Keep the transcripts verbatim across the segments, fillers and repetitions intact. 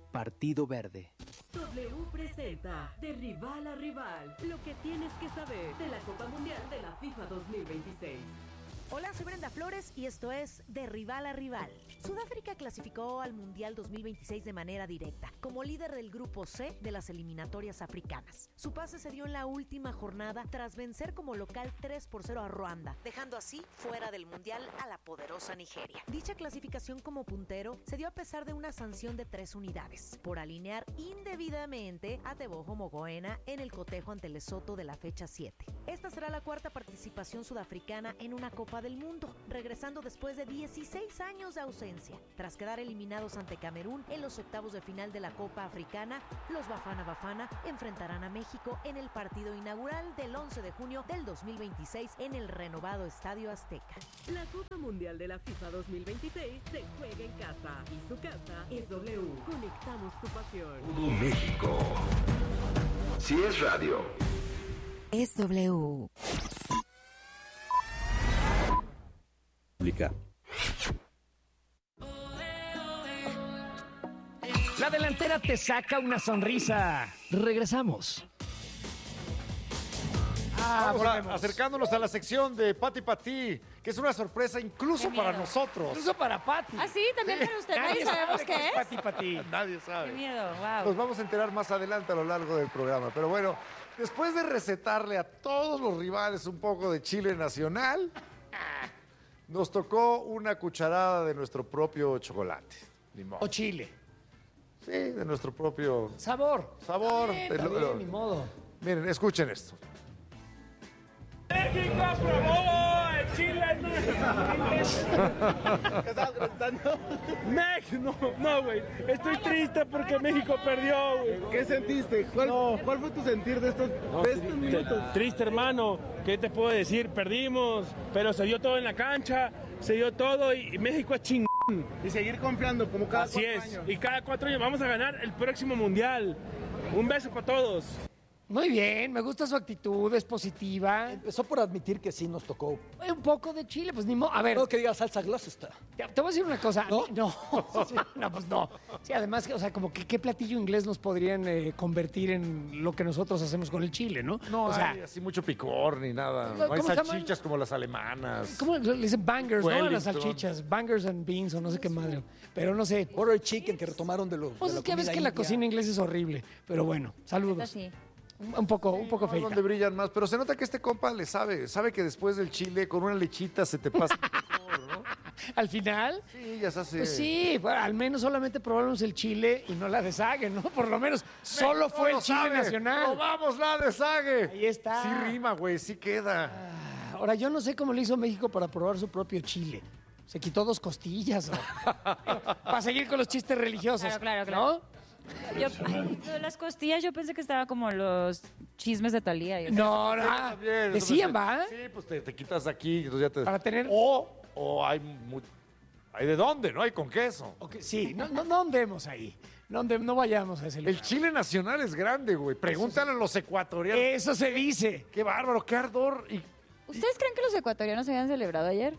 Partido Verde. W presenta De Rival a Rival, lo que tienes que saber de la Copa Mundial de la FIFA dos mil veintiséis. Hola, soy Brenda Flores y esto es De Rival a Rival. Sudáfrica clasificó al Mundial dos mil veintiséis de manera directa, como líder del Grupo C de las eliminatorias africanas. Su pase se dio en la última jornada tras vencer como local tres por cero a Ruanda, dejando así fuera del Mundial a la poderosa Nigeria. Dicha clasificación como puntero se dio a pesar de una sanción de tres unidades, por alinear indebidamente a Teboho Mogoena en el cotejo ante Lesoto de la fecha siete. Esta será la cuarta participación sudafricana en una Copa del Mundo, regresando después de dieciséis años de ausencia. Tras quedar eliminados ante Camerún en los octavos de final de la Copa Africana, los Bafana Bafana enfrentarán a México en el partido inaugural del once de junio del dos mil veintiséis en el renovado Estadio Azteca. La Copa Mundial de la FIFA dos mil veintiséis se juega en casa y su casa es W. Conectamos tu pasión. México. Si es radio, es W. La delantera te saca una sonrisa. Regresamos. Ah, Vamos a, acercándonos a la sección de Pati Pati, que es una sorpresa incluso para nosotros. Incluso para Pati. Ah, sí, también para usted. Nadie sabemos qué es. Pati Pati. Nadie sabe. Qué miedo, wow. Nos vamos a enterar más adelante a lo largo del programa. Pero bueno, después de recetarle a todos los rivales un poco de chile nacional, nos tocó una cucharada de nuestro propio chocolate. Ni modo. O chile. Sí, de nuestro propio Sabor. sabor. Está bien, De está lo- bien, lo- ni modo. Miren, escuchen esto. México aprobó el Chile. ¿Qué estabas gritando? México, no, no, güey. Estoy triste porque México perdió, güey. ¿Qué sentiste? ¿Cuál, No. ¿Cuál fue tu sentir de estos, No, de estos tri- minutos? Triste, hermano. ¿Qué te puedo decir? Perdimos, pero se dio todo en la cancha, se dio todo y México es chingón. Y seguir confiando como cada Así cuatro es. años. Y cada cuatro años vamos a ganar el próximo mundial. Un beso para todos. Muy bien, me gusta su actitud, es positiva. Empezó por admitir que sí nos tocó. Un poco de chile, pues ni modo. A ver, No que diga salsa Gloucester. te, te voy a decir una cosa. ¿No? No, no, pues no. Sí, además, o sea, como que qué platillo inglés nos podrían eh, convertir en lo que nosotros hacemos con el chile, ¿no? No o sea, hay así mucho picor ni nada. ¿Cómo- No hay cómo se llaman? salchichas como las alemanas. ¿cómo le dicen bangers, no? A las Wellington. salchichas. Bangers and beans o no sé qué madre. Pero no sé. Butter chicken que retomaron de los. Pues de es que ves comida que la india. cocina inglesa es horrible. Pero bueno, saludos. Sí. Un, un poco, un poco No, feita. donde brillan más, pero se nota que este compa le sabe, sabe que después del chile con una lechita se te pasa mejor, ¿no? Al final, Sí, ya se hace. pues sí, bueno, al menos solamente probamos el chile y no la deshague, ¿no? Por lo menos solo México fue lo el chile sabe. nacional. Probamos la de Sague. Ahí está. Sí rima, güey, sí queda. Ahora, yo no sé cómo le hizo México para probar su propio chile. ¿Se quitó dos costillas? o- para seguir con los chistes religiosos. Claro, claro, claro. ¿No? Yo, ay, lo de las costillas, yo pensé que estaba como los chismes de Talía. Y No, no. Sí, ah, también, eso decían, pues, ¿va? Sí, pues te, te quitas aquí y entonces ya te... Para tener... O, o hay, mu- hay de dónde, ¿no? Hay con queso. Ok, sí, no, no, no andemos ahí. No, ande- no vayamos a ese lugar. El chile nacional es grande, güey. Pregúntale a los ecuatorianos. Eso se dice. Qué bárbaro, qué ardor. Y ¿Ustedes creen que los ecuatorianos habían celebrado ayer?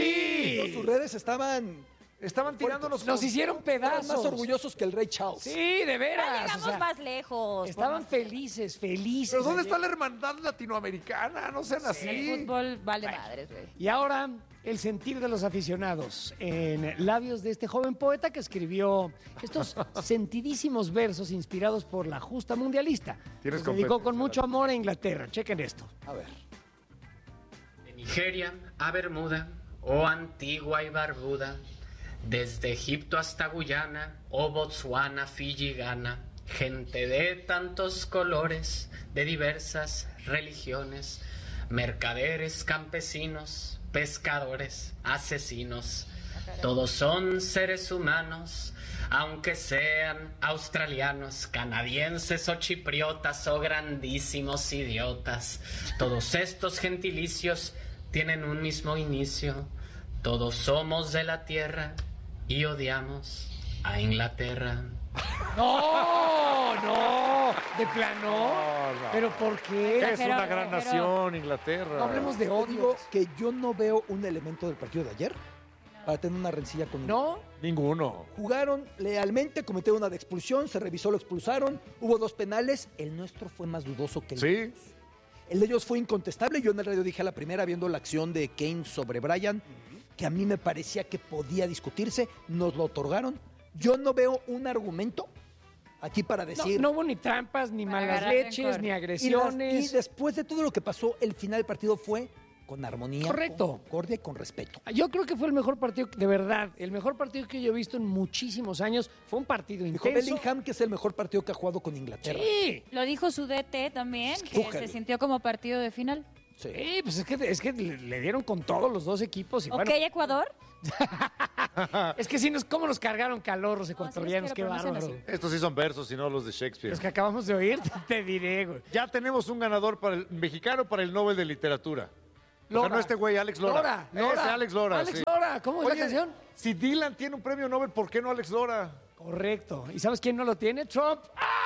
Sí. Todas sus redes estaban. estaban tirándonos... Nos hicieron Estaban pedazos. más orgullosos que el rey Charles. Sí, de veras. Ya o llegamos sea, más lejos. estaban por- felices, felices. ¿Pero dónde ayer. está la hermandad latinoamericana? No sean El así. fútbol vale madres, güey. Y ahora, el sentir de los aficionados en labios de este joven poeta que escribió estos sentidísimos versos inspirados por la justa mundialista. Tienes Los dedicó competencia, con mucho amor a Inglaterra. Chequen esto. A ver. De Nigeria a Bermuda, oh Antigua y Barbuda, desde Egipto hasta Guyana, oh Botsuana, Fiji, Ghana, gente de tantos colores, de diversas religiones, mercaderes, campesinos, pescadores, asesinos, todos son seres humanos, aunque sean australianos, canadienses o chipriotas o grandísimos idiotas. Todos estos gentilicios tienen un mismo inicio. Todos somos de la tierra y odiamos a Inglaterra. ¡No! ¡No! ¿De plano? No, no. ¿Pero por qué? Es una Exageró, gran exageró. nación, Inglaterra. No hablemos de Digo odio. que yo no veo un elemento del partido de ayer para tener una rencilla con ¿No? Ninguno. Jugaron lealmente, cometieron una de expulsión, se revisó, lo expulsaron, hubo dos penales, el nuestro fue más dudoso que el de Sí. ellos. El de ellos fue incontestable, yo en el radio dije a la primera, viendo la acción de Kane sobre Bryan, que a mí me parecía que podía discutirse, nos lo otorgaron. Yo no veo un argumento aquí para No, decir... no hubo ni trampas, ni Para malas agarrar leches, rencor. ni Y, las- agresiones. y después de todo lo que pasó, el final del partido fue con armonía, Correcto. con concordia y con respeto. Yo creo que fue el mejor partido, de verdad, el mejor partido que yo he visto en muchísimos años. Fue un partido Dijo intenso. Bellingham que es el mejor partido que ha jugado con Inglaterra. Sí. Lo dijo su D T también, que Tuchel. se sintió como partido de final. Sí. Sí, pues es que, es que le, le dieron con todos los dos equipos. Y Ok, bueno, Ecuador. es que sí, nos, cómo nos cargaron calor los ecuatorianos, los qué quiero, pero no sean bárbaro. así. Estos sí son versos y no los de Shakespeare. Los que acabamos de oír, te diré, güey. Ya tenemos un ganador para el mexicano para el Nobel de Literatura. Lora. Ganó este güey, Alex Lora. Lora, Lora. Ese Alex Lora. Alex sí. Lora, ¿cómo es Oye, la canción? Si Dylan tiene un premio Nobel, ¿por qué no Alex Lora? Correcto. ¿Y sabes quién no lo tiene? Trump.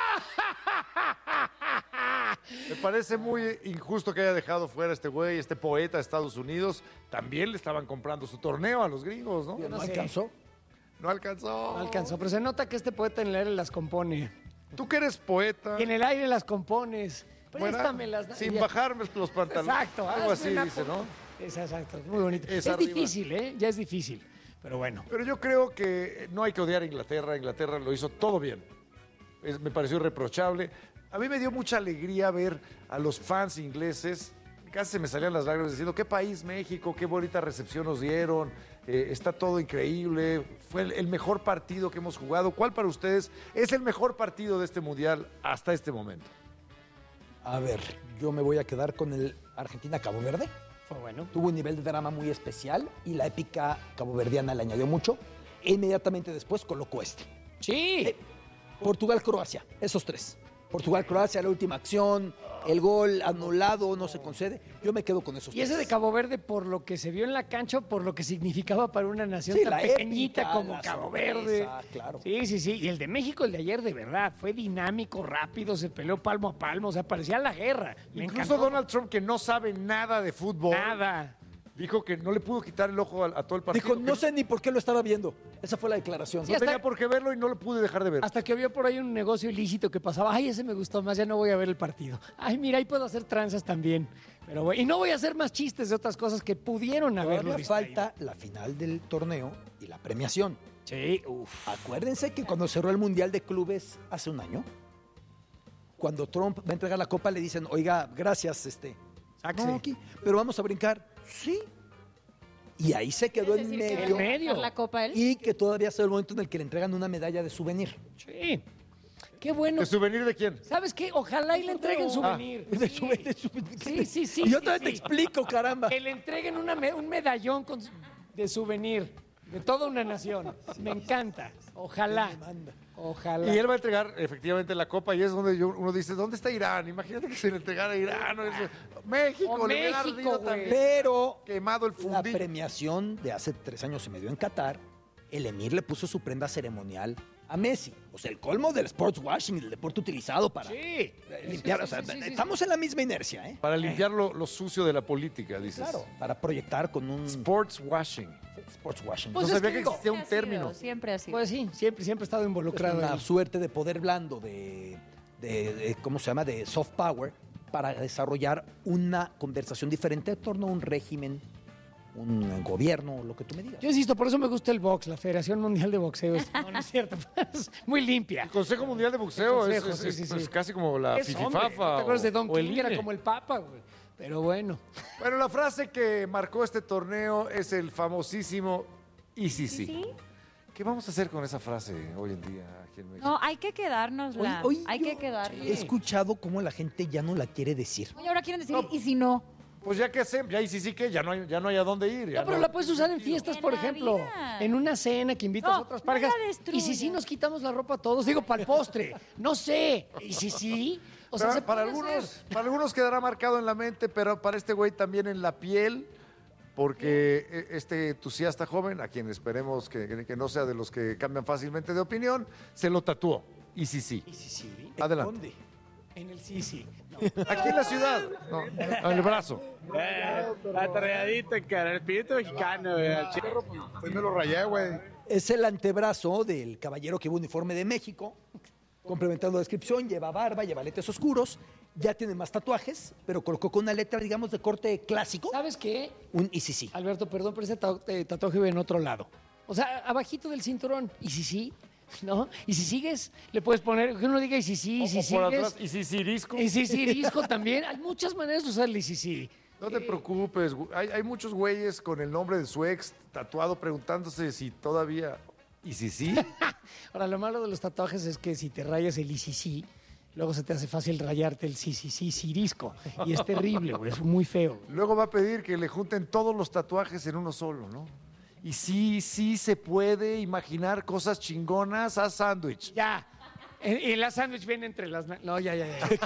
Me parece muy injusto que haya dejado fuera este güey, este poeta de Estados Unidos. También le estaban comprando su torneo a los gringos, ¿no? No, no sé. alcanzó. No alcanzó. No alcanzó, pero se nota que este poeta en el aire las compone. Tú que eres poeta. Y en el aire las compones. Bueno, Préstamelas. sin Ya. bajarme los pantalones. Exacto. Algo así hazme la dice, po- ¿no? Es, exacto, muy bonito. Es Es, arriba. difícil, ¿eh? Ya es difícil. Pero bueno. Pero yo creo que no hay que odiar a Inglaterra. Inglaterra lo hizo todo bien. Es- me pareció irreprochable. A mí me dio mucha alegría ver a los fans ingleses. Casi se me salían las lágrimas diciendo, qué país México, qué bonita recepción nos dieron. Eh, está todo increíble. Fue el, el mejor partido que hemos jugado. ¿Cuál para ustedes es el mejor partido de este mundial hasta este momento? A ver, yo me voy a quedar con el Argentina-Cabo Verde. Fue bueno. Tuvo un nivel de drama muy especial y la épica caboverdiana le añadió mucho. E inmediatamente después colocó este. Sí. Portugal-Croacia, esos tres. Portugal-Croacia, la última acción, el gol anulado, no se concede. Yo me quedo con esos Y ese de tres. Cabo Verde, por lo que se vio en la cancha, por lo que significaba para una nación Sí, tan la pequeñita épica, como la Cabo sorpresa, Verde. claro. Sí, sí, sí. Y el de México, el de ayer, de verdad, fue dinámico, rápido, se peleó palmo a palmo, o sea, parecía la guerra. Me Incluso encantó. Donald Trump, que no sabe nada de fútbol, Nada. dijo que no le pudo quitar el ojo a, a todo el partido. Dijo, que no sé ni por qué lo estaba viendo. Esa fue la declaración. Sí, no hasta- tenía por qué verlo y no lo pude dejar de ver. Hasta que vio por ahí un negocio ilícito que pasaba. Ay, ese me gustó más, ya no voy a ver el partido. Ay, mira, ahí puedo hacer tranzas también. Pero bueno, y no voy a hacer más chistes de otras cosas que pudieron haberlo Todavía visto ahí. falta la final del torneo y la premiación. Sí, uff. Acuérdense que cuando cerró el Mundial de Clubes hace un año, cuando Trump va a entregar la copa, le dicen, oiga, gracias, este. Sáquese. No, aquí, pero vamos a brincar. Sí. Y ahí se quedó ¿Quieres en decir que medio. va a medio. ganar la copa él? Y que todavía es el momento en el que le entregan una medalla de souvenir. Sí. Qué bueno. ¿De souvenir de quién? ¿Sabes qué? Ojalá y le entreguen souvenir. De souvenir, de souvenir. Sí, sí, sí. Y yo sí, todavía te sí. explico, caramba. Que le entreguen una me- un medallón con, de souvenir de toda una nación. Me encanta. Ojalá. Ojalá. Y él va a entregar efectivamente la copa y es donde yo- uno dice, ¿dónde está Irán? Imagínate que se le entregara a Irán. ¿no? Eso- México, O le hubiera México, ardido güey. también. Pero Quemado el la fundillo. premiación de hace tres años y medio en Qatar, el emir le puso su prenda ceremonial a Messi. O sea, el colmo del sports washing, el deporte utilizado para Sí. eh, limpiar. Sí, o sea, sí, sí, sí, estamos en la misma inercia, ¿eh? Para limpiar lo, lo sucio de la política, dices. Claro, para proyectar con un Sports washing. sports washing. Pues no es sabía que que digo, existía un Siempre ha sido, término. Siempre ha sido. Pues sí, siempre, siempre he estado Es involucrado una ahí. suerte de poder blando, de, de- de- ¿cómo se llama? De soft power, para desarrollar una conversación diferente en torno a un régimen, un gobierno, lo que tú me digas. Yo insisto, por eso me gusta el box, la Federación Mundial de Boxeo. Es- No, no es cierto. Es muy limpia. El Consejo Mundial de Boxeo El es, Consejo, es- sí, es- sí, sí. es casi como la Es, hombre, Fififafa. ¿no te acuerdas o- de Don o el King? Era I N E. como el Papa, güey. Pero bueno. Bueno, la frase que marcó este torneo es el famosísimo y sí, sí. ¿Sí? ¿Qué vamos a hacer con esa frase hoy en día aquí en México? No, hay que quedárnosla. Hoy- hoy hay yo que quedarnos. He escuchado cómo la gente ya no la quiere decir. Oye, ahora quieren decir, ¿y si no? Pues ya que hacemos, ya y sí, sí que ya no hay, ya no hay a dónde ir. ya No, pero no- la puedes usar en fiestas, En por la ejemplo. vida. En una cena que invitas No, a otras no parejas. la destruyas. Y si sí nos quitamos la ropa todos, digo, para el postre. No sé. Y si sí. O sea, Pero se para puede algunos, hacer. para algunos quedará marcado en la mente, pero para este güey también en la piel, porque eh, este entusiasta joven, a quien esperemos que, que no sea de los que cambian fácilmente de opinión, se lo tatuó. Y sí, sí. Y si sí. Adelante. ¿Dónde? En el sí, sí. No. Aquí en la ciudad. No, en el brazo. Eh, atorreadito, cara, el espíritu mexicano, güey. al chile. Pues me lo rayé, güey. Es el antebrazo del caballero que lleva uniforme de México. Complementando la descripción, lleva barba, lleva lentes oscuros, ya tiene más tatuajes, pero colocó con una letra, digamos, de corte clásico, ¿Sabes qué? un I C C. Alberto, perdón, pero ese ta- eh, tatuaje ve en otro lado. O sea, abajito del cinturón. Y si sí, ¿no? Y si sigues, le puedes poner, que uno diga y si sí, y si O por sigues. atrás, y si cirisco. Y si cirisco también. Hay muchas maneras de usar el y si sí. No te preocupes, güey. hay, hay muchos güeyes con el nombre de su ex tatuado preguntándose si todavía... ¿Y si sí? Ahora, lo malo de los tatuajes es que si te rayas el y si sí, luego se te hace fácil rayarte el sí, sí, sí, cirisco. Y es terrible, güey, es muy feo. Luego va a pedir que le junten todos los tatuajes en uno solo, ¿no? Y sí, sí se puede imaginar cosas chingonas a sándwich. Ya. Y la sándwich viene entre las... na- No, ya, ya,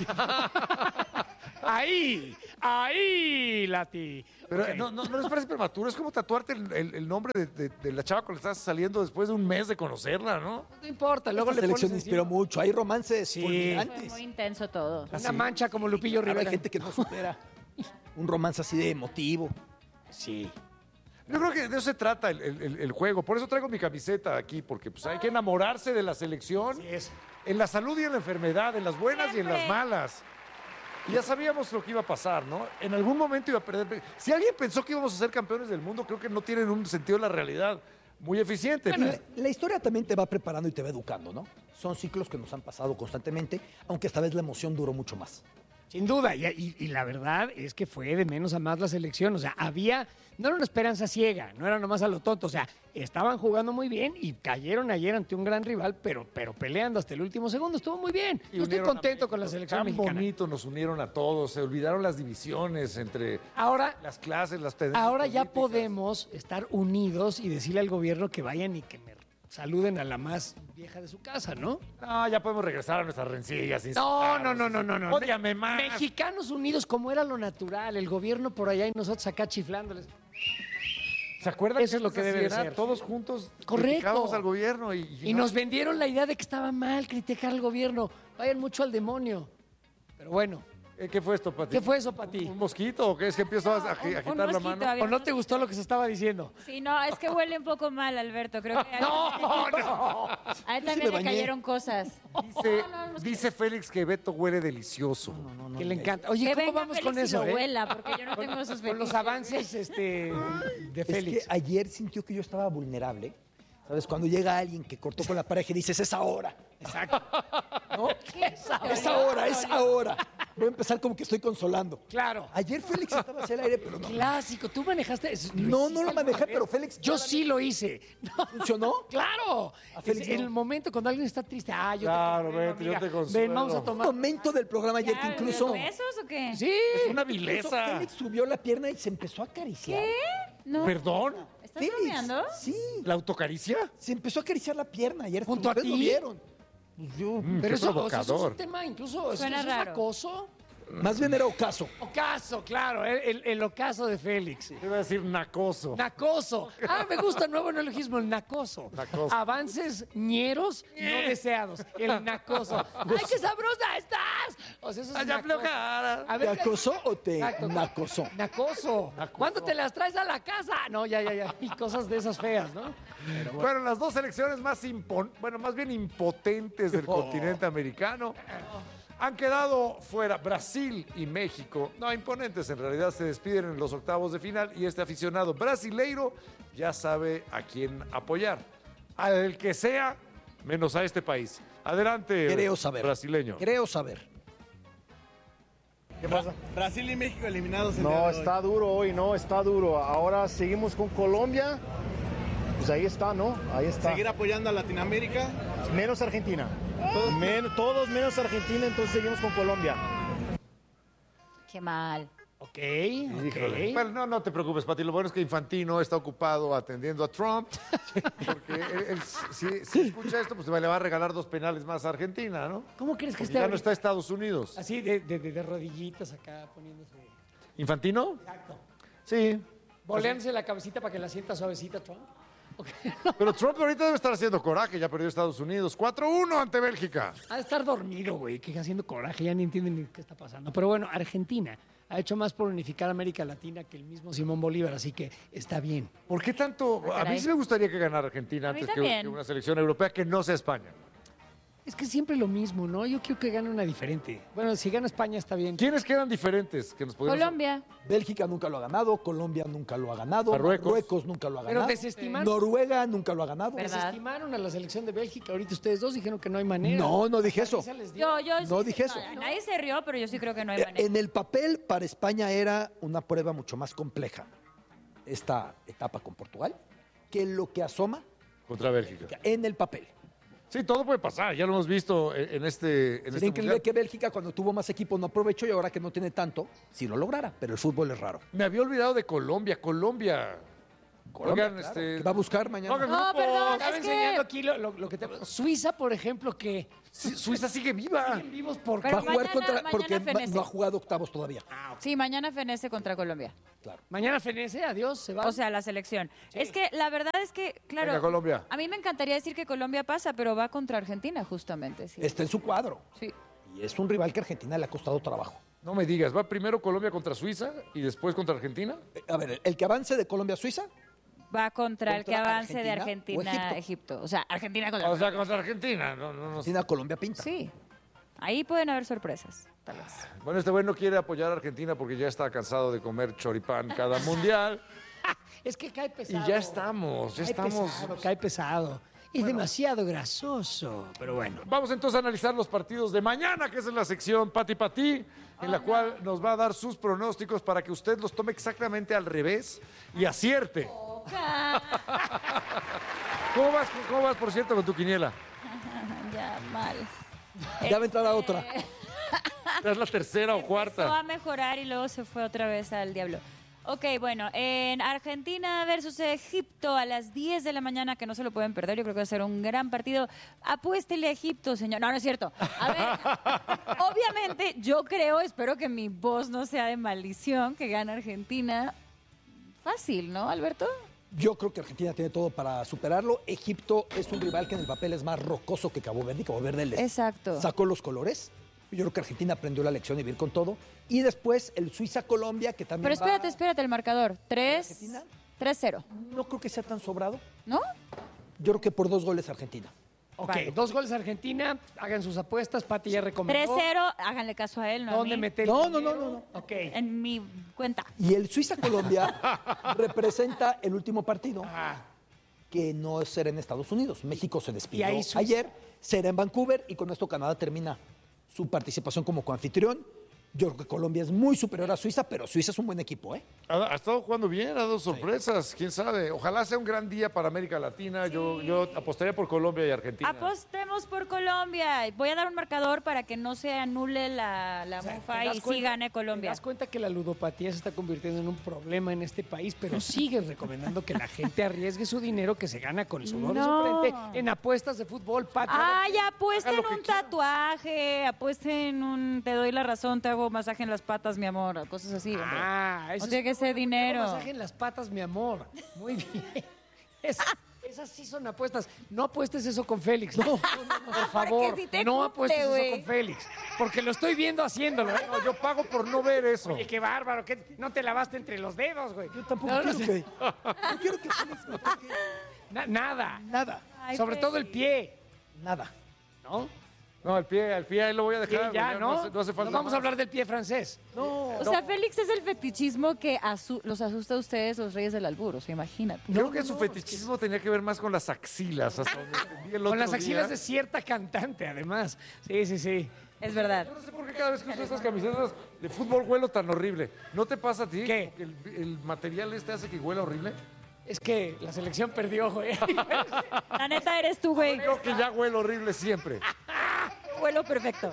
ya. Ahí, ahí, Lati. Pero Ok. no, no, no les parece prematuro, es como tatuarte el, el- el nombre de, de- de la chava con la que estás saliendo después de un mes de conocerla, ¿no? No importa, luego Esta le pones selección inspiró encima mucho. Hay romances Sí. Fue fulminantes. muy intenso todo. una mancha como Lupillo Ahora Rivera. hay gente que no supera un romance así de emotivo. Sí. Yo creo que de eso se trata el, el- el- el juego. Por eso traigo mi camiseta aquí, porque pues, hay que enamorarse de la selección. Así es. En la salud y en la enfermedad, en las buenas y en las Siempre. malas. Y ya sabíamos lo que iba a pasar, ¿no? En algún momento iba a perder. Si alguien pensó que íbamos a ser campeones del mundo, creo que no tienen un sentido de la realidad muy eficiente. Y la, la historia también te va preparando y te va educando, ¿no? Son ciclos que nos han pasado constantemente, aunque esta vez la emoción duró mucho más. Sin duda, y, y- y la verdad es que fue de menos a más la selección. O sea, había, no era una esperanza ciega, no era nomás a lo tonto. O sea, estaban jugando muy bien y cayeron ayer ante un gran rival, pero, pero peleando hasta el último segundo. Estuvo muy bien. Y Yo estoy unieron a contento con la México. selección Tan mexicana. bonito nos unieron a todos, se olvidaron las divisiones entre Ahora, las clases, las tendencias ahora ya políticas. podemos estar unidos y decirle al gobierno que vayan y que me saluden a la más vieja de su casa, ¿no? No, ya podemos regresar a nuestras rencillas. No, no, no, no, no, no. Ódiame más. Mexicanos unidos como era lo natural, el gobierno por allá y nosotros acá chiflándoles. ¿Se acuerdan Eso es lo que antes debe así de era? ser. Todos juntos Correcto. criticábamos al gobierno y, y Y no- nos vendieron la idea de que estaba mal criticar al gobierno. Vayan mucho al demonio. Pero bueno, Eh, ¿Qué fue esto, Pati? ¿qué fue eso para ti? ¿Un mosquito o qué? Es que empiezo a, agi- un- un agitar la mosquito, mano. había- ¿O no te gustó lo que se estaba diciendo? Sí, no, es que huele un poco mal, Alberto. Creo que a él, No, no. a él Yo sí también me le bañé. cayeron cosas. Dice, No, no, no, dice Félix que Beto huele delicioso. Que le encanta. Oye, que ¿cómo venga vamos Félix con y eso, lo eh? huela, porque yo no tengo esos Con los fetiches. avances este, de Es Félix. que ayer sintió que yo estaba vulnerable. ¿Sabes? Cuando llega alguien que cortó con la pareja y dices, es ahora. Exacto. ¿No? ¿Qué? Es ahora, es ahora. Voy a empezar como que estoy consolando. Claro. Ayer Félix estaba hacia el aire, pero no. Clásico. ¿Tú manejaste eso? No, hiciste no lo alguna manejé, vez? pero Félix- Yo sí lo hice. No. ¿Funcionó? ¡Claro! A Félix Es- en no. el momento cuando alguien está triste, ah, yo Claro, te, ven, vete, yo amiga, te consuelo. ven, vamos a Un tomar. momento del programa ayer que Ya, incluso, ¿Besos o qué? Sí. Es una incluso vileza. Félix subió la pierna y se empezó a acariciar. ¿Qué? No. ¿Perdón? ¿Estás Félix, bromeando? Sí. ¿La autocaricia? Se empezó a acariciar la pierna ayer. ¿Junto a ustedes lo ti? vieron. Pues yo- Mm, Pero qué eso, o sea, eso es provocador. un tema incluso, ¿eso, Suena eso es raro. acoso? Más bien era ocaso. Ocaso, claro, el, el- el ocaso de Félix. Te iba a decir nacoso. Nacoso. Ah, me gusta el nuevo neologismo, el nacoso. Nacoso. Avances ñeros no deseados. El nacoso. ¡Ay, qué sabrosa estás! O sea, eso es Ay, ya nacoso. aflojara. A ¿Te ver, acosó o te Exacto. nacosó? Nacoso. ¿Cuándo te las traes a la casa? No, ya, ya, ya. Y cosas de esas feas, ¿no? Bueno, las dos selecciones más impon- bueno, más bien impotentes del Oh. continente americano han quedado fuera. Brasil y México, no imponentes en realidad, se despiden en los octavos de final y este aficionado brasileiro ya sabe a quién apoyar. Al que sea, menos a este país. Adelante, Creo saber. brasileño. Creo saber. ¿Qué pasa? Brasil y México eliminados. el día No, de hoy. está duro hoy, no, está duro. Ahora seguimos con Colombia. Pues ahí está, ¿no? Ahí está. Seguir apoyando a Latinoamérica. Menos Argentina. Todos, men- todos menos Argentina, entonces seguimos con Colombia. Qué mal. Ok, Híjole. ok. Bueno, no, no te preocupes, Pati. Lo bueno es que Infantino está ocupado atendiendo a Trump. Porque él- él, si, si escucha esto, pues le va a regalar dos penales más a Argentina, ¿no? ¿Cómo crees que Porque esté ya no ahorita? está Estados Unidos. Así de, de, de- de rodillitas acá poniéndose. ¿Infantino? Exacto. Sí. Boleándose la cabecita para que la sienta suavecita, Trump. Pero Trump ahorita debe estar haciendo coraje, ya perdió Estados Unidos. cuatro uno ante Bélgica. Ha de estar dormido, güey, que haciendo coraje, ya ni entienden ni qué está pasando. Pero bueno, Argentina ha hecho más por unificar a América Latina que el mismo Simón Bolívar, así que está bien. ¿Por qué tanto? A mí sí me gustaría que ganara Argentina A mí antes que, también. que una selección europea que no sea España. Es que siempre lo mismo, ¿no? Yo quiero que gane una diferente. Bueno, si gana España está bien. ¿Quiénes quedan diferentes? Que nos podemos... Colombia. Bélgica nunca lo ha ganado, Colombia nunca lo ha ganado, Marruecos. nunca lo ha Pero ganado, desestimaron. Noruega nunca lo ha ganado. Desestimaron a la selección de Bélgica. Ahorita ustedes dos dijeron que no hay manera. No, no dije eso. Esa les dio. Yo, yo No sí- dije eso. no, nadie se rió, pero yo sí creo que no hay Eh, manera. En el papel, para España era una prueba mucho más compleja esta etapa con Portugal que lo que asoma Contra Bélgica. en el papel. Sí, todo puede pasar, ya lo hemos visto en en este, en Sería este increíble mundial. que Bélgica, cuando tuvo más equipo, no aprovechó y ahora que no tiene tanto, sí lo lograra. Pero el fútbol es raro. Me había olvidado de Colombia, Colombia. Colombia, Oigan, claro, este... que va a buscar mañana. hagan No, grupos. perdón, Estaba es que- enseñando aquí lo, lo- lo que te... Suiza, por ejemplo, que Sí, Suiza sigue viva. siguen vivos por... Pero va a jugar mañana- contra, mañana porque ma- fenece. no ha jugado octavos todavía. Sí, mañana fenece contra Colombia. Mañana fenece, adiós, se va. O sea, la selección. Es que la verdad es que, claro, Venga, Colombia. a mí me encantaría decir que Colombia pasa, pero va contra Argentina justamente. Sí. Está en su cuadro. Sí. Y es un rival que a Argentina le ha costado trabajo. No me digas, ¿va primero Colombia contra Suiza y después contra Argentina? Eh, A ver, el que avance de Colombia a Suiza, Va contra, el que ¿Contra avance de Argentina o Argentina a Egipto? Egipto. O sea, Argentina contra O sea, contra Argentina. No, no, no. Argentina, Colombia pinta. Sí. Ahí pueden haber sorpresas, tal vez. Bueno, este güey no quiere apoyar a Argentina porque ya está cansado de comer choripán cada mundial. Es que cae pesado. Y ya estamos, ya Cae estamos. pesado, cae pesado. Es demasiado grasoso, pero bueno. Vamos entonces a analizar los partidos de mañana, que es en la sección Pati Pati, en la cual nos va a dar sus pronósticos para que usted los tome exactamente al revés y acierte. ¿Cómo vas, cómo vas, por cierto, con tu quiniela? Ya, mal. Ya va a entrar a otra. Es la tercera o Empezó a cuarta. mejorar y luego se fue otra vez al diablo. Ok, bueno, en Argentina versus Egipto a las diez de la mañana, que no se lo pueden perder, yo creo que va a ser un gran partido. Apuéstele a Egipto, señor. No, no es cierto. A ver, obviamente yo creo, espero que mi voz no sea de maldición, que gane Argentina. Fácil, ¿no, Alberto? Yo creo que Argentina tiene todo para superarlo. Egipto es un rival que en el papel es más rocoso que Cabo Verde. Y Cabo Verde les Exacto. sacó los colores. Yo creo que Argentina aprendió la lección y va a ir con todo. Y después el Suiza-Colombia, que también Pero espérate, va- espérate, el marcador. tres cero. No creo que sea tan sobrado. ¿No? Yo creo que por dos goles Argentina. Ok, Vale. dos goles Argentina, hagan sus apuestas, Pati ya tres recomendó. cero, háganle caso a él, ¿no? a ¿Dónde mí. meter? No, no, no, no, no. Ok. En mi cuenta. Y el Suiza-Colombia representa el último partido Ah, que no será en Estados Unidos. México se despidió Y ahí Suiza- ayer, será en Vancouver y con esto Canadá termina su participación como coanfitrión. Yo creo que Colombia es muy superior a Suiza, pero Suiza es un buen equipo, ¿eh? Ha, ha estado jugando bien, ha dado sorpresas, quién sabe. Ojalá sea un gran día para América Latina. Yo, yo apostaría por Colombia y Argentina. Apostemos por Colombia. Voy a dar un marcador para que no se anule la, la o sea, mufa ¿te das y sí cuenta- gane Te Colombia. das cuenta que la ludopatía se está convirtiendo en un problema en este país, pero sigues recomendando que la gente arriesgue su dinero que se gana con el sudor de No. su frente en apuestas de fútbol, Pati. Ay, apuesten Hagan lo que un quieran. tatuaje, apuesten un... Te doy la razón, te hago masaje en las patas, mi amor, cosas así, hombre. Ah, No eso tiene que es ser un dinero. masaje en las patas, mi amor. Muy bien. Es- esas sí son apuestas. No apuestes eso con Félix. No, no, no, no, por favor. sí te no cumple, apuestes güey. eso con Félix. Porque lo estoy viendo haciéndolo. ¿eh? No, yo pago por no ver eso. Oye, qué bárbaro. ¿qué? No te lavaste entre los dedos, güey. Yo tampoco No, no quiero sé. que... Yo quiero que Félix me toque Na- nada. nada, Ay, Sobre todo el Félix. pie. nada. ¿no? No, al pie, al pie ahí lo voy a Sí, dejar. ya, güey, ¿no? hace, no hace falta No vamos a más. hablar del pie francés. No. O sea, Félix es el fetichismo que asu- los asusta a ustedes, los reyes del albur, o sea, imagínate. Creo que su fetichismo tenía que ver más con las axilas, hasta donde entendí el Con otro las axilas día. de cierta cantante, además. Sí, sí, sí. Es verdad. Yo no sé por qué cada vez que uso estas camisetas de fútbol huelo tan horrible. ¿No te pasa a ti? ¿Qué? ¿Que el, el material este hace que huela horrible? Es que la selección perdió, güey. La neta eres tú, güey. Creo que ya huelo horrible siempre. Vuelo perfecto.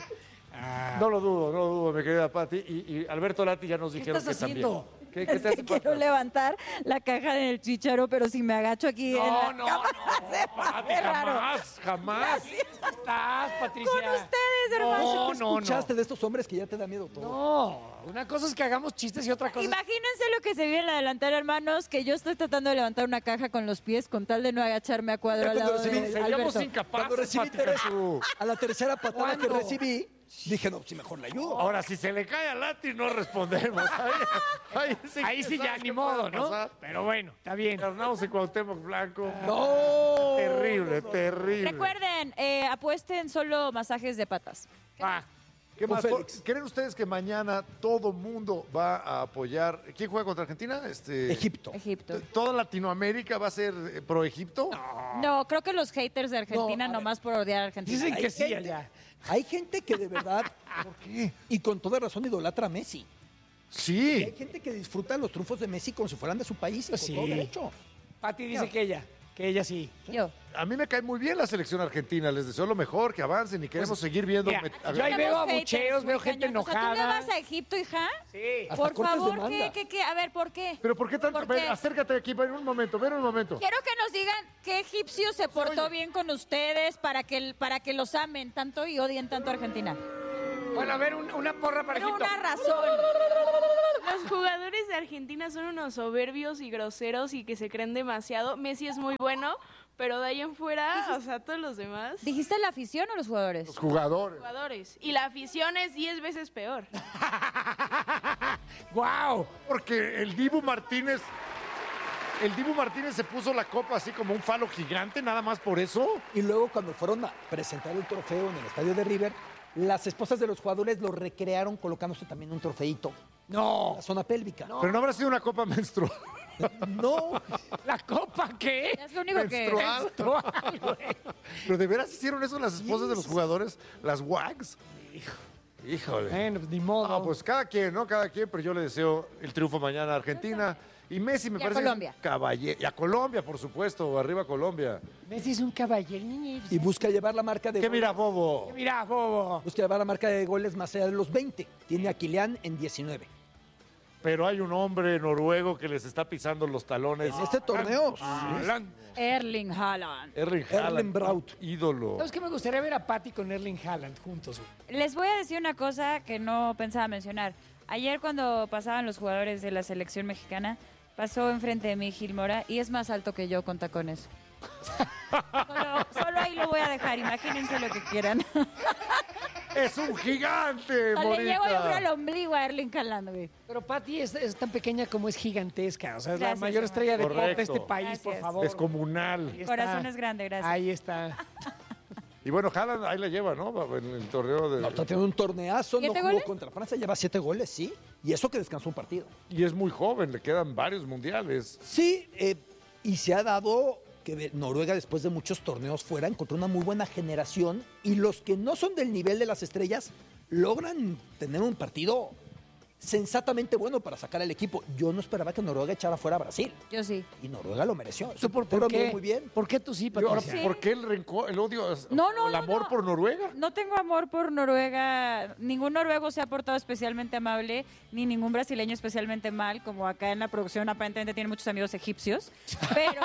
No lo dudo, no lo dudo, mi querida Pati. Y, y Alberto Lati ya nos ¿Qué dijeron estás que haciendo? también. ¿Qué, qué Es te que hace quiero falta? levantar la caja del chicharo, pero si me agacho aquí en la No, no, cama, no, se Pati, hace raro. jamás, jamás. ¿Cómo estás, Patricia? Con ustedes, hermano. ¿Qué escuchaste de estos hombres que ya te da miedo todo? No, una cosa es que hagamos chistes y otra cosa es... Imagínense lo que se viene en la delantera, hermanos, que yo estoy tratando de levantar una caja con los pies con tal de no agacharme a cuadro al lado de Alberto. Cuando recibí tres, a la tercera patada que recibí, dije, no, si mejor le ayudo. Ahora, si se le cae a Lati, no respondemos. Ahí, ahí sí, Ahí sí ya, ni modo, ¿no? Pero bueno, está bien. Carnaos y Cuauhtémoc Blanco. No. Terrible, terrible. Recuerden, eh, apuesten solo masajes de patas. Ah, ¿qué más? ¿Creen ustedes que mañana todo mundo va a apoyar? ¿Quién juega contra Argentina? Este, Egipto. Egipto. ¿Toda Latinoamérica va a ser eh, pro Egipto? No, creo que los haters de Argentina No, a nomás por odiar a Argentina. Dicen que Hay sí gente- allá. Hay gente que de verdad, y con toda razón, idolatra a Messi. Y Sí. hay gente que disfruta los triunfos de Messi como si fueran de su país y con Sí. todo derecho. Pati dice que ella, que ella sí. Yo. A mí me cae muy bien la selección argentina. Les deseo lo mejor, que avancen y queremos seguir viendo. mira, me- a yo ver, ahí veo Tenemos abucheos, haters veo muy gente cañón. O sea, ¿tú le enojada. vas a Egipto, hija? Sí. Hasta Por cortes de favor, manga. ¿qué, qué, qué? A ver, ¿por qué? Pero ¿por qué tanto? ¿Por Ven, qué? acércate aquí, ven un momento, ven un momento. Quiero que nos digan qué egipcio se portó bien con ustedes para que, para que los amen tanto y odien tanto a Argentina. Bueno, a ver, un- una porra para Pero Egipto. una razón. Los jugadores de Argentina son unos soberbios y groseros y que se creen demasiado. Messi es muy bueno, pero de ahí en fuera, o sea, todos los demás ¿Dijiste la afición o los jugadores? Los jugadores. jugadores. Y la afición es diez veces peor. ¡Guau! Porque el Dibu Martínez. El Dibu Martínez se puso la copa así como un falo gigante, nada más por eso. Y luego cuando fueron a presentar el trofeo en el estadio de River, las esposas de los jugadores lo recrearon colocándose también un trofeito en No. la zona pélvica. Pero no habrá sido una copa menstrual. No, ¿La copa qué? Es lo único que... Menstrual. Pero de veras hicieron eso las esposas de los jugadores, las wags. Híjole. Bueno, pues ni modo. No, pues cada quien, ¿no? Cada quien, pero yo le deseo el triunfo mañana a Argentina. Y Messi me Y a parece Colombia. caballero. Y a Colombia, por supuesto. Arriba Colombia. Messi es un caballero, niño. y busca llevar la marca de ¿Qué goles- mira, bobo? Mira, bobo. busca llevar la marca de goles más allá de los veinte. Tiene a Kylian en diecinueve. Pero hay un hombre noruego que les está pisando los talones. En este torneo, Haaland. Erling Haaland. Erling Haaland. Erling Braut. Ídolo. ¿Sabes qué? Me gustaría ver a Pati con Erling Haaland juntos. güey. Les voy a decir una cosa que no pensaba mencionar. Ayer cuando pasaban los jugadores de la selección mexicana, pasó enfrente de mí Gil Mora y es más alto que yo con tacones. Solo, solo ahí lo voy a dejar, imagínense lo que quieran. Es un gigante, O le llego yo creo Morita. al ombligo a Erling Haaland, güey. Pero Pati es, es tan pequeña como es gigantesca. O sea, es Gracias, la mayor Omar. estrella de pop de Correcto. este país, por Gracias. favor. Descomunal. Ahí está. Corazón es grande, gracias. Ahí está. Y bueno, Haaland ahí la lleva, ¿no? En el torneo de... No, está teniendo un torneazo, no ¿Siete jugó goles? contra Francia, lleva siete goles, sí. Y eso que descansó un partido. Y es muy joven, le quedan varios mundiales. Sí, eh, y se ha dado que de- Noruega, después de muchos torneos fuera, encontró una muy buena generación y los que no son del nivel de las estrellas logran tener un partido sensatamente bueno para sacar al equipo. Yo no esperaba que Noruega echara fuera a Brasil Yo sí. y Noruega lo mereció. ¿Tú por, Pero por qué? muy bien. ¿Por qué tú sí, Y ahora, Patricia? ¿por qué el rencor, el odio, No, no, el no, amor no. por Noruega? No tengo amor por Noruega. Ningún noruego se ha portado especialmente amable, ni ningún brasileño especialmente mal, como acá en la producción aparentemente tienen muchos amigos egipcios. Pero,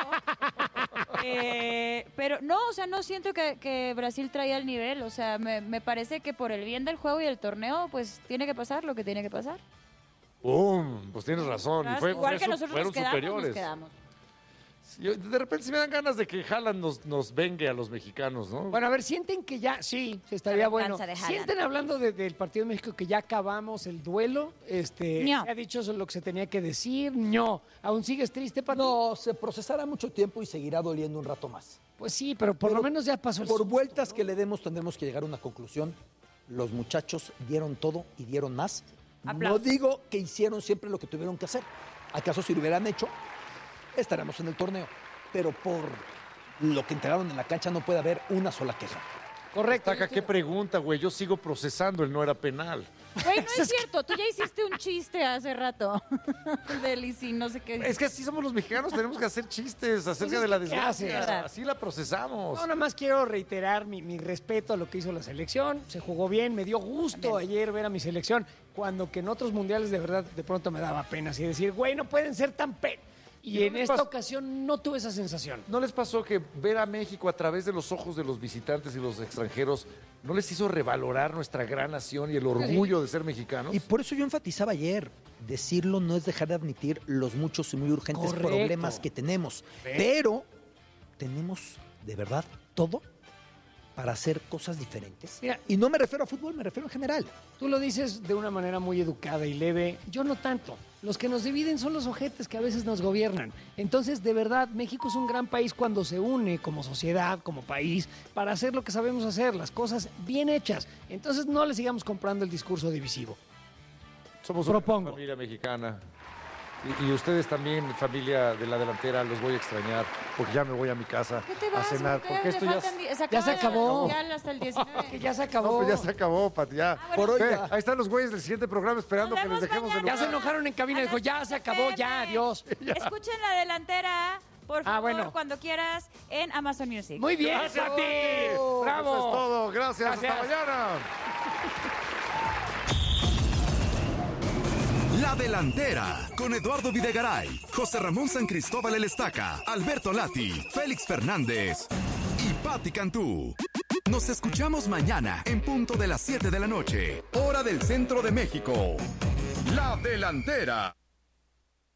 eh, pero no, o sea, no siento que, que Brasil traía el nivel. O sea, me, me parece que por el bien del juego y del torneo, pues tiene que pasar lo que tiene que pasar. ¡Pum! Pues tienes razón. Y fue- Igual fue que su- nosotros fueron nos quedamos, superiores. nos quedamos. Yo- de repente sí me dan ganas de que Haaland nos, nos vengue a los mexicanos, ¿no? Bueno, a ver, sienten que ya, sí, se estaría La bueno. venganza de Haaland. Sienten hablando de- del partido de México que ya acabamos el duelo. Este, No. se ha dicho eso lo que se tenía que decir. No. ¿Aún sigues triste, Pati? No, se procesará mucho tiempo y seguirá doliendo un rato más. Pues sí, pero por Pero lo menos ya pasó el Por susto, vueltas ¿no? que le demos tendremos que llegar a una conclusión. Los muchachos dieron todo y dieron más. Aplausos. No digo que hicieron siempre lo que tuvieron que hacer. ¿Acaso si lo hubieran hecho, estaremos en el torneo? Pero por lo que entregaron en la cancha no puede haber una sola queja. Correcto. Taca, qué pregunta, güey. Yo sigo procesando el no era penal. Güey, no es cierto, tú ya hiciste un chiste hace rato. Del y sí, no sé qué. Es que así somos los mexicanos, tenemos que hacer chistes acerca Pues es de la que, ¿qué desgracia. haces? Así la procesamos. No, nada más quiero reiterar mi, mi respeto a lo que hizo la selección. Se jugó bien, me dio gusto ayer ver a mi selección, cuando que en otros mundiales de verdad de pronto me daba pena así decir, güey, no pueden ser tan pe... Y en esta ocasión no tuve esa sensación. ¿No les pasó que ver a México a través de los ojos de los visitantes y los extranjeros no les hizo revalorar nuestra gran nación y el orgullo de ser mexicanos? Y por eso yo enfatizaba ayer, decirlo no es dejar de admitir los muchos y muy urgentes Correcto. problemas que tenemos. Pero tenemos, de verdad, todo para hacer cosas diferentes. Mira, y no me refiero a fútbol, me refiero en general. Tú lo dices de una manera muy educada y leve. Yo no tanto. Los que nos dividen son los ojetes que a veces nos gobiernan. Entonces, de verdad, México es un gran país cuando se une como sociedad, como país, para hacer lo que sabemos hacer, las cosas bien hechas. Entonces, no le sigamos comprando el discurso divisivo. Somos Propongo. una familia mexicana. Y, y ustedes también, familia de la delantera, los voy a extrañar porque ya me voy a mi casa ¿Qué te a vas? cenar. ¿Por qué? Porque Le esto ya, faltan di- ya se acaba el acabó. Mundial hasta el diecinueve. Que ya se no, acabó. pues ya se acabó, Pati, ya. bueno. Por hoy Ve, ya. ahí están los güeyes del siguiente programa esperando Nos que les vemos dejemos el mañana. Ya se lugar. enojaron en cabina. A Dijo, las ya se acabó, F M. ya, adiós. Escuchen La Delantera, por Ah, favor, bueno. cuando quieras, en Amazon Music. Muy bien, Gracias. Pati. Eso Bravo. es todo. Gracias. Gracias. Hasta mañana. La Delantera, con Eduardo Videgaray, José Ramón San Cristóbal El Estaca, Alberto Lati, Félix Fernández y Pati Cantú. Nos escuchamos mañana en punto de las siete de la noche, hora del centro de México. La Delantera.